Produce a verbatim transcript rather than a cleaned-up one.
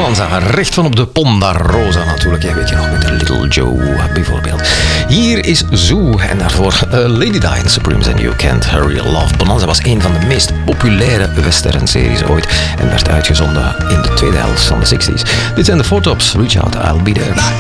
Bonanza, recht van op de Ponderosa natuurlijk. Ja, weet je nog, met Little Joe bijvoorbeeld. Hier is Zoo en daarvoor uh, Lady Di and Supremes and You Can't Hurry Love. Bonanza was een van de meest populaire western-series ooit en werd uitgezonden in de tweede helft van de zestig's. Dit zijn de Four Tops, Reach Out, I'll Be There.